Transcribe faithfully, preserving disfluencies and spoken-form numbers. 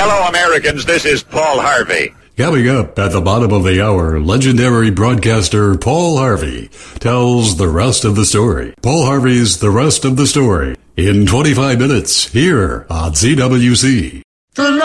Hello, Americans. This is Paul Harvey. Coming up at the bottom of the hour, legendary broadcaster Paul Harvey tells the rest of the story. Paul Harvey's The Rest of the Story in twenty-five minutes here on Z W C.